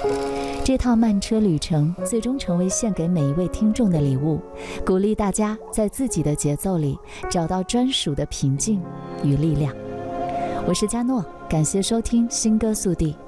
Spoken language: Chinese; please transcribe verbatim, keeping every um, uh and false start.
这趟慢车旅程最终成为献给每一位听众的礼物，鼓励大家在自己的节奏里找到专属的平静与力量。我是佳诺，感谢收听新歌速递。